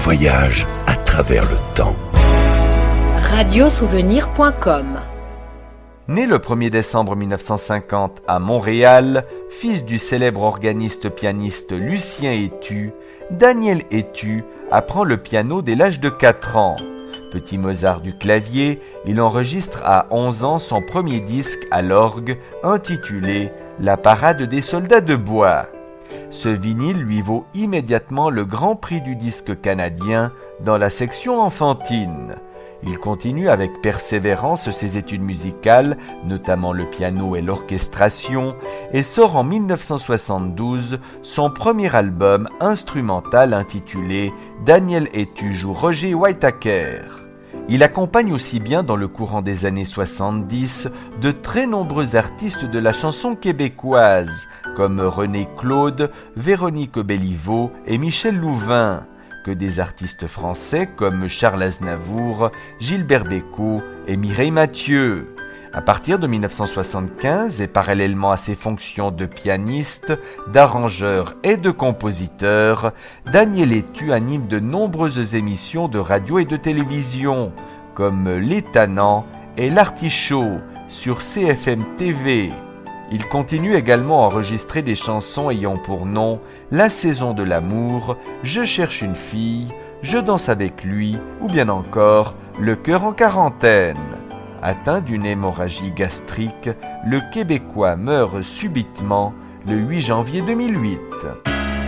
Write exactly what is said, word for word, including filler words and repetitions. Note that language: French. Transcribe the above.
voyage à travers le temps. radio souvenir point com. Né le premier décembre mille neuf cent cinquante à Montréal, fils du célèbre organiste-pianiste Lucien Hétu, Daniel Hétu apprend le piano dès l'âge de quatre ans. Petit Mozart du clavier, il enregistre à onze ans son premier disque à l'orgue intitulé « La parade des soldats de bois ». Ce vinyle lui vaut immédiatement le Grand Prix du disque canadien dans la section enfantine. Il continue avec persévérance ses études musicales, notamment le piano et l'orchestration, et sort en mille neuf cent soixante-douze son premier album instrumental intitulé « Daniel Hétu joue Roger Whittaker ». Il accompagne aussi bien dans le courant des années soixante-dix de très nombreux artistes de la chanson québécoise, comme René Claude, Véronique Béliveau et Michel Louvain, que des artistes français comme Charles Aznavour, Gilbert Bécaud et Mireille Mathieu. À partir de mille neuf cent soixante-quinze et parallèlement à ses fonctions de pianiste, d'arrangeur et de compositeur, Daniel Hétu anime de nombreuses émissions de radio et de télévision, comme Les Tannants et L'Artichaut sur C F M T V. Il continue également à enregistrer des chansons ayant pour nom La saison de l'amour, Je cherche une fille, Je danse avec lui ou bien encore Le cœur en quarantaine. Atteint d'une hémorragie gastrique, le Québécois meurt subitement le huit janvier deux mille huit.